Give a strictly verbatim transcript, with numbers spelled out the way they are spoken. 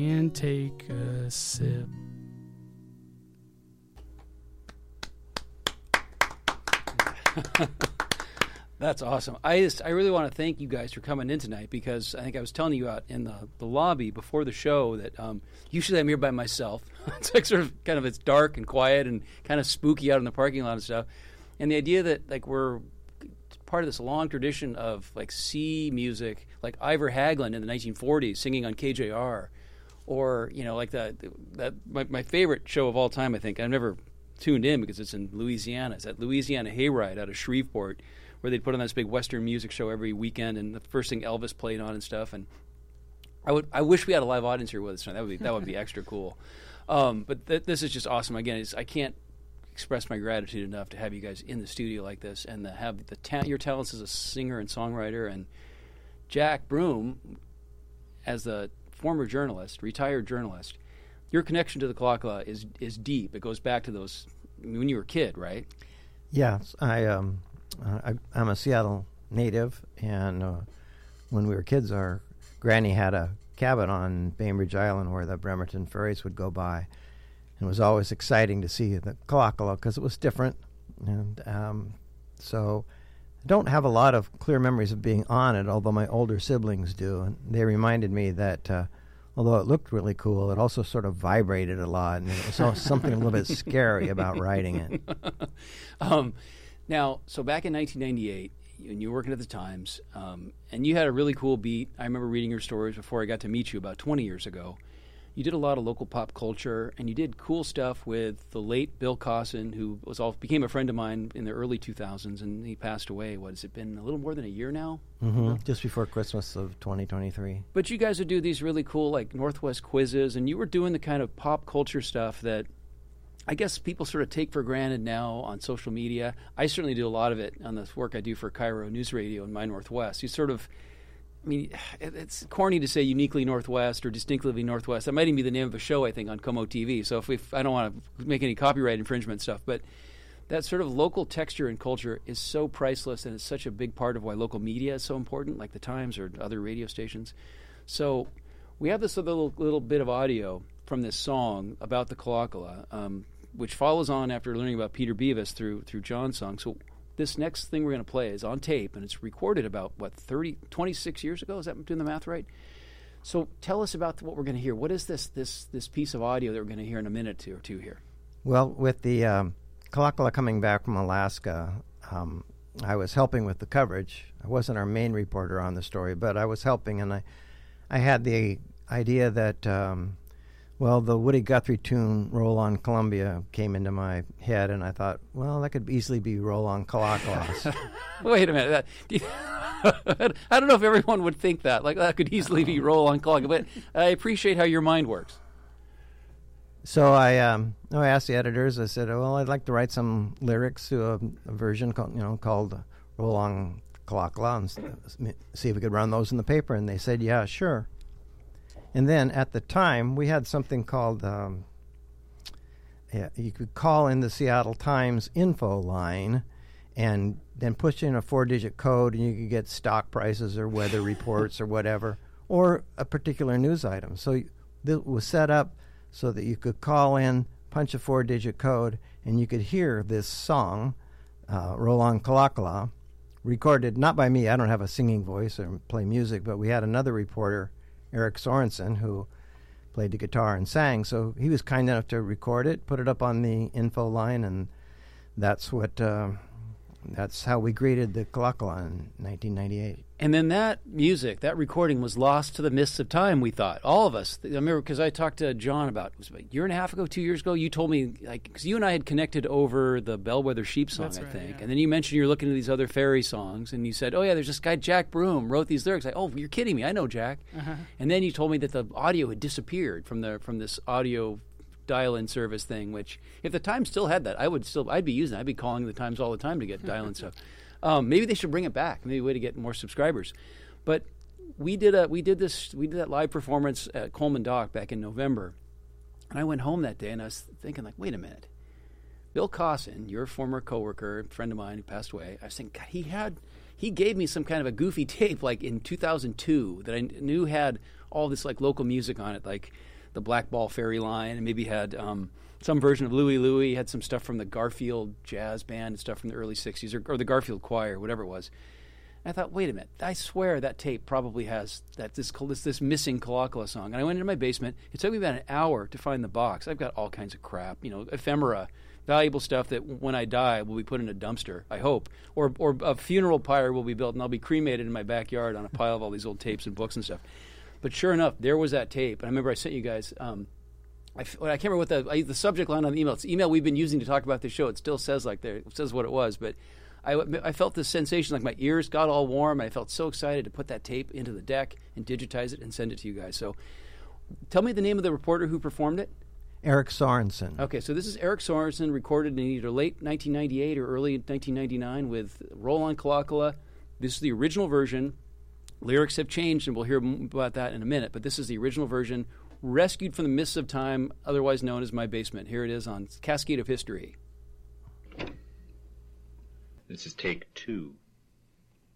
and take a sip. That's awesome. I just, I really want to thank you guys for coming in tonight, because I think I was telling you out in the, the lobby before the show that um, usually I'm here by myself. It's like sort of kind of it's dark and quiet and kind of spooky out in the parking lot and stuff. And the idea that like we're part of this long tradition of like sea music, like Ivor Haglund in the nineteen forties singing on K J R, or you know like the that my, my favorite show of all time. I think I've never tuned in because it's in Louisiana. It's at Louisiana Hayride out of Shreveport, where they'd put on this big Western music show every weekend, and the first thing Elvis played on and stuff. And I would, I wish we had a live audience here with us tonight. That would be, that would be extra cool. Um, but th- this is just awesome. Again, it's, I can't express my gratitude enough to have you guys in the studio like this, and to have the ta- your talents as a singer and songwriter, and Jack Broom as the former journalist, retired journalist. Your connection to the Kalakala is is deep. It goes back to those when you were a kid, right? Yes, I. Um Uh, I, I'm a Seattle native, and uh, when we were kids, our granny had a cabin on Bainbridge Island where the Bremerton ferries would go by. And it was always exciting to see the Kalakala because it was different. And um, so I don't have a lot of clear memories of being on it, although my older siblings do. And they reminded me that uh, although it looked really cool, it also sort of vibrated a lot, and it was something a little bit scary about riding it. um, Now, so back in nineteen ninety-eight, and you were working at the Times, um, and you had a really cool beat. I remember reading your stories before I got to meet you about twenty years ago. You did a lot of local pop culture, and you did cool stuff with the late Bill Cosson, who was all, became a friend of mine in the early two thousands, and he passed away. What has it been, a little more than a year now? Mm-hmm. Just before Christmas of twenty twenty-three. But you guys would do these really cool, like, Northwest quizzes, and you were doing the kind of pop culture stuff that I guess people sort of take for granted now on social media. I certainly do a lot of it on the work I do for Cairo News Radio in My Northwest. You sort of, I mean, it's corny to say uniquely Northwest or distinctively Northwest. That might even be the name of a show, I think, on Como T V. So if, we, if I don't want to make any copyright infringement stuff, but that sort of local texture and culture is so priceless, and it's such a big part of why local media is so important, like the Times or other radio stations. So we have this little little bit of audio from this song about the Kalakala, um, which follows on after learning about Peter Beavis through through John's song. So this next thing we're going to play is on tape, and it's recorded about, what, thirty, twenty-six years ago? Is that doing the math right? So tell us about what we're going to hear. What is this this this piece of audio that we're going to hear in a minute or two here? Well, with the um, Kalakala coming back from Alaska, um, I was helping with the coverage. I wasn't our main reporter on the story, but I was helping, and I, I had the idea that... Um, Well, the Woody Guthrie tune, Roll on Columbia, came into my head, and I thought, well, that could easily be Roll on Kalakalas. Wait a minute. That, do you, I don't know if everyone would think that. Like, that could easily be Roll on Kalakalas, but I appreciate how your mind works. So I um, I asked the editors, I said, well, I'd like to write some lyrics to a, a version called, you know, called Roll on Kalakala, and see if we could run those in the paper. And they said, yeah, sure. And then at the time, we had something called, um, yeah, you could call in the Seattle Times info line and then push in a four-digit code, and you could get stock prices or weather reports or whatever, or a particular news item. So it was set up so that you could call in, punch a four-digit code, and you could hear this song, uh, Roll on Kalakala, recorded not by me. I don't have a singing voice or play music, but we had another reporter, Eric Sorensen, who played the guitar and sang. So he was kind enough to record it, put it up on the info line, and that's what uh, that's how we greeted the Kalakala in nineteen ninety-eight. And then that music, that recording was lost to the mists of time, we thought. All of us. I remember because I talked to John about, it was about a year and a half ago, two years ago, you told me, like, because you and I had connected over the Bellwether Sheep song, That's I right, think. yeah. And then you mentioned you're looking at these other fairy songs, and you said, oh, yeah, there's this guy, Jack Broom, wrote these lyrics. Like, oh, you're kidding me. I know Jack. Uh-huh. And then you told me that the audio had disappeared from the from this audio dial-in service thing, which if the Times still had that, I would still, I'd be using it. I'd be calling the Times all the time to get dial-in stuff. Um, maybe they should bring it back. Maybe a way to get more subscribers. But we did a we did this we did that live performance at Coleman Dock back in November, and I went home that day and I was thinking, like, wait a minute, Bill Cosson, your former coworker, friend of mine who passed away. I was thinking, God, he had he gave me some kind of a goofy tape like in two thousand two that I knew had all this like local music on it, like the Black Ball Fairy Line, and maybe had um, some version of Louie Louie, had some stuff from the Garfield Jazz Band and stuff from the early sixties, or, or the Garfield Choir, whatever it was. And I thought, wait a minute, I swear that tape probably has that this this, this missing Kalakala song. And I went into my basement. It took me about an hour to find the box. I've got all kinds of crap, you know, ephemera, valuable stuff that when I die will be put in a dumpster, I hope. Or or a funeral pyre will be built, and I'll be cremated in my backyard on a pile of all these old tapes and books and stuff. But sure enough, there was that tape. And I remember I sent you guys, um, I, f- I can't remember what the, I, the subject line on the email, it's the email we've been using to talk about this show. It still says like there, it says what it was, but I, I felt this sensation, like my ears got all warm, and I felt so excited to put that tape into the deck and digitize it and send it to you guys. So tell me the name of the reporter who performed it. Eric Sorensen. Okay, so this is Eric Sorensen, recorded in either late nineteen ninety-eight or early nineteen ninety-nine with Roland Kalakala. This is the original version. Lyrics have changed, and we'll hear about that in a minute, but this is the original version, rescued from the mists of time, otherwise known as My Basement. Here it is on Cascade of History. This is take two.